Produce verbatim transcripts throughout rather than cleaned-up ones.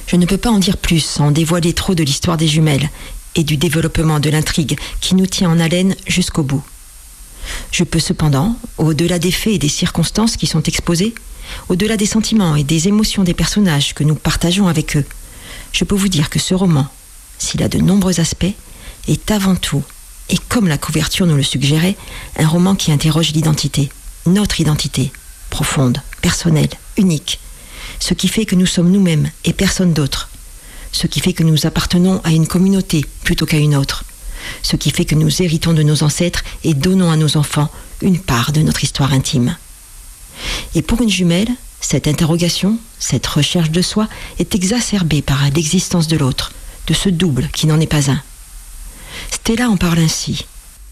Je ne peux pas en dire plus sans dévoiler trop de l'histoire des jumelles et du développement de l'intrigue qui nous tient en haleine jusqu'au bout. Je peux cependant, au-delà des faits et des circonstances qui sont exposés, au-delà des sentiments et des émotions des personnages que nous partageons avec eux, je peux vous dire que ce roman, s'il a de nombreux aspects, est avant tout, et comme la couverture nous le suggérait, un roman qui interroge l'identité, notre identité, profonde, personnelle, unique, ce qui fait que nous sommes nous-mêmes et personne d'autre, ce qui fait que nous appartenons à une communauté plutôt qu'à une autre, ce qui fait que nous héritons de nos ancêtres et donnons à nos enfants une part de notre histoire intime. Et pour une jumelle, cette interrogation, cette recherche de soi est exacerbée par l'existence de l'autre, de ce double qui n'en est pas un. Stella en parle ainsi.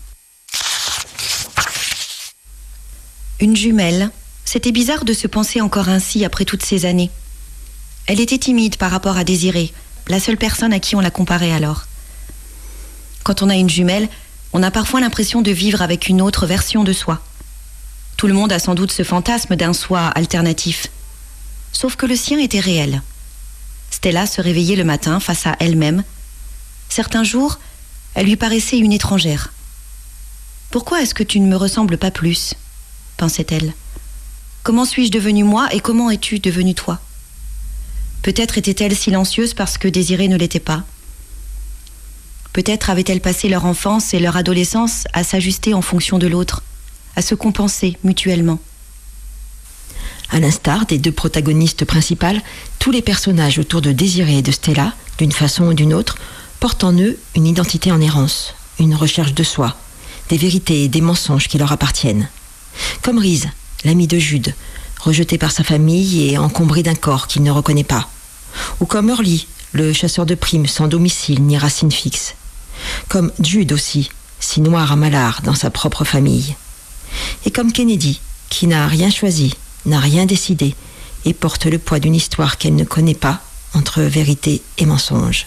Une jumelle, c'était bizarre de se penser encore ainsi après toutes ces années. Elle était timide par rapport à Désirée, la seule personne à qui on la comparait alors. Quand on a une jumelle, on a parfois l'impression de vivre avec une autre version de soi. Tout le monde a sans doute ce fantasme d'un soi alternatif. Sauf que le sien était réel. Stella se réveillait le matin face à elle-même. Certains jours, elle lui paraissait une étrangère. « Pourquoi est-ce que tu ne me ressembles pas plus ?» pensait-elle. « Comment suis-je devenue moi et comment es-tu devenue toi ?» Peut-être était-elle silencieuse parce que Désirée ne l'était pas. Peut-être avait-elle passé leur enfance et leur adolescence à s'ajuster en fonction de l'autre, à se compenser mutuellement. À l'instar des deux protagonistes principales, tous les personnages autour de Désirée et de Stella, d'une façon ou d'une autre, portent en eux une identité en errance, une recherche de soi, des vérités et des mensonges qui leur appartiennent. Comme Reese, l'ami de Jude, rejeté par sa famille et encombré d'un corps qu'il ne reconnaît pas. Ou comme Hurley, le chasseur de primes sans domicile ni racine fixe. Comme Jude aussi, si noir à malard dans sa propre famille. Et comme Kennedy, qui n'a rien choisi, n'a rien décidé, et porte le poids d'une histoire qu'elle ne connaît pas, entre vérité et mensonge.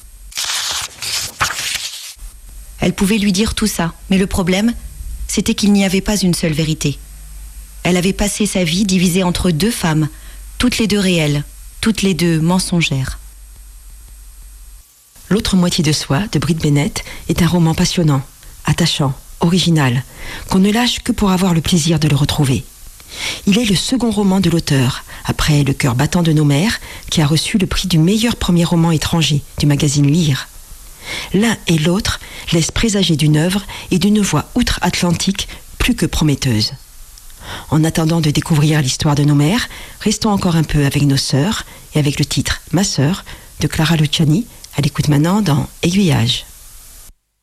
Elle pouvait lui dire tout ça, mais le problème, c'était qu'il n'y avait pas une seule vérité. Elle avait passé sa vie divisée entre deux femmes, toutes les deux réelles, toutes les deux mensongères. L'autre moitié de soi, de Brit Bennett, est un roman passionnant, attachant, original, qu'on ne lâche que pour avoir le plaisir de le retrouver. Il est le second roman de l'auteur, après Le cœur battant de nos mères, qui a reçu le prix du meilleur premier roman étranger du magazine Lire. L'un et l'autre laissent présager d'une œuvre et d'une voix outre-Atlantique plus que prometteuse. En attendant de découvrir l'histoire de nos mères, restons encore un peu avec nos sœurs et avec le titre « Ma sœur » de Clara Luciani, à l'écoute maintenant dans Aiguillage.